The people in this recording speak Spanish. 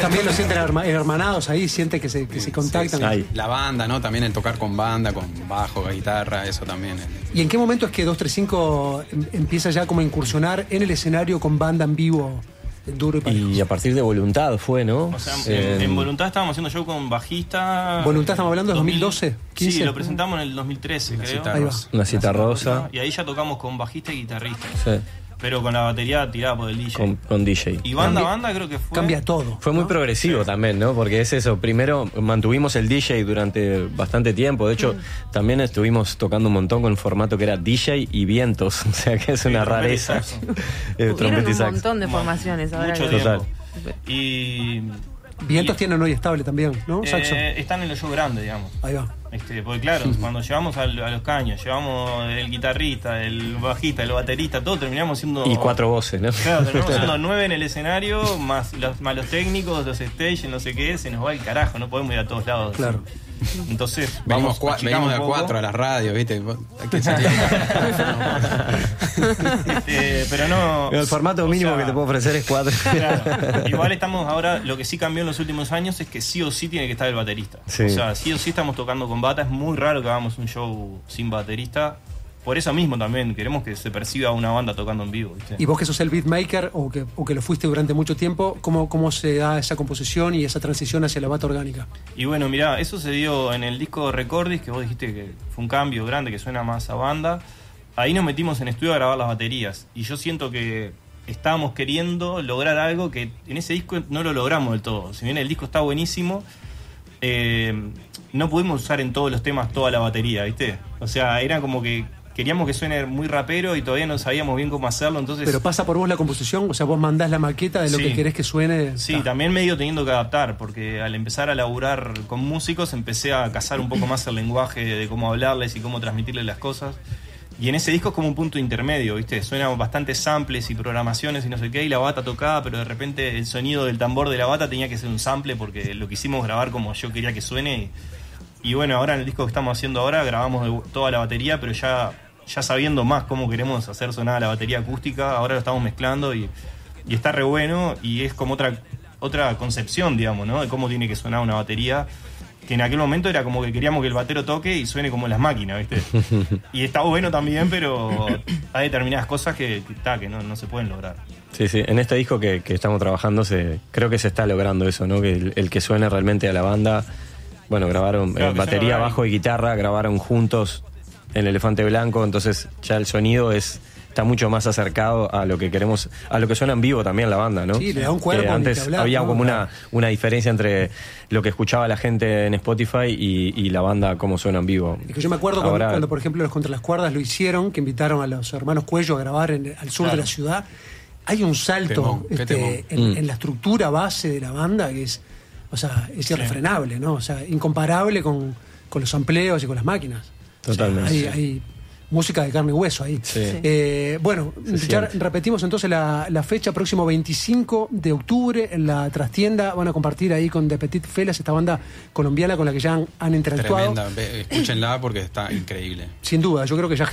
también lo sienten hermanados ahí, sienten que se contactan. Sí. La banda, ¿no? También el tocar con banda, con bajo, guitarra, eso también. ¿Y en qué momento es que 235 empieza ya como a incursionar en el escenario con banda en vivo? Duro y parejo. Y a partir de Voluntad fue, ¿no? O sea, en Voluntad estábamos haciendo show con bajista. ¿Voluntad estamos hablando de 2012? 15. Sí, lo presentamos en el 2013, creo. Una cita rosa. Y ahí ya tocamos con bajista y guitarrista. Sí. Pero con la batería tirada por el DJ. Con DJ. Y banda creo que fue. Cambia todo. Fue muy progresivo también, ¿no? Porque es eso. Primero mantuvimos el DJ durante bastante tiempo. De hecho, también estuvimos tocando un montón con un formato que era DJ y vientos. O sea, que es una rareza. Tuvieron un montón de formaciones ahora. Mucho tiempo. Y... Vientos tienen hoy estable también, ¿no? Saxo. Están en los shows grandes, digamos. Ahí va. Porque claro, cuando llevamos a los caños, llevamos el guitarrista, el bajista, el baterista, todo terminamos siendo... Y 4 voces, ¿no? Claro, terminamos siendo 9 en el escenario, más los técnicos, los stage, no sé qué, se nos va el carajo, no podemos ir a todos lados. Claro. Entonces, venimos de 4 a las radios, ¿viste? Hay que salir. Pero no... El formato mínimo que te puedo ofrecer es 4. Claro. Igual estamos ahora, lo que sí cambió en los últimos años es que sí o sí tiene que estar el baterista. Sí. O sea, sí o sí estamos tocando con bata, es muy raro que hagamos un show sin baterista. Por eso mismo también queremos que se perciba una banda tocando en vivo, ¿viste? Y vos que sos el beatmaker o que lo fuiste durante mucho tiempo, ¿cómo se da esa composición y esa transición hacia la bata orgánica? Y bueno, mirá, eso se dio en el disco Recordis, que vos dijiste que fue un cambio grande, que suena más a banda. Ahí nos metimos en estudio a grabar las baterías. Y yo siento que estábamos queriendo lograr algo que en ese disco no lo logramos del todo. Si bien el disco está buenísimo, no pudimos usar en todos los temas toda la batería, ¿viste? O sea, era como que queríamos que suene muy rapero y todavía no sabíamos bien cómo hacerlo, entonces... Pero pasa por vos la composición, o sea, vos mandás la maqueta de lo que querés que suene... Sí, también medio teniendo que adaptar, porque al empezar a laburar con músicos empecé a cazar un poco más el lenguaje de cómo hablarles y cómo transmitirles las cosas. Y en ese disco es como un punto intermedio, ¿viste? Suenan bastantes samples y programaciones y no sé qué, y la bata tocada, pero de repente el sonido del tambor de la bata tenía que ser un sample porque lo quisimos grabar como yo quería que suene. Y bueno, ahora en el disco que estamos haciendo ahora grabamos toda la batería, pero ya sabiendo más cómo queremos hacer sonar la batería acústica, ahora lo estamos mezclando y está re bueno, y es como otra concepción, digamos, ¿no? De cómo tiene que sonar una batería, que en aquel momento era como que queríamos que el batero toque y suene como las máquinas, ¿viste? Y está bueno también, pero hay determinadas cosas que no se pueden lograr. Sí, en este disco que estamos trabajando creo que se está logrando eso, ¿no? Que el que suene realmente a la banda. Bueno, grabaron batería, bajo y guitarra, grabaron juntos en Elefante Blanco, entonces ya el sonido está mucho más acercado a lo que queremos, a lo que suena en vivo también la banda, ¿no? Sí, le da un cuerpo. Antes había como una diferencia entre lo que escuchaba la gente en Spotify y la banda cómo suena en vivo. Es que yo me acuerdo cuando, por ejemplo, los Contra las Cuerdas lo hicieron, que invitaron a los hermanos Cuello a grabar al sur de la ciudad. Hay un salto en la estructura base de la banda que es irrefrenable, ¿no? O sea, incomparable con los sampleos y con las máquinas. Totalmente. O sea, hay música de carne y hueso ahí. Sí. Bueno, ya repetimos entonces la fecha, próximo 25 de octubre en la trastienda. Van a compartir ahí con The Petit Felas, esta banda colombiana con la que ya han interactuado. Tremenda, escúchenla porque está increíble. Sin duda, yo creo que ya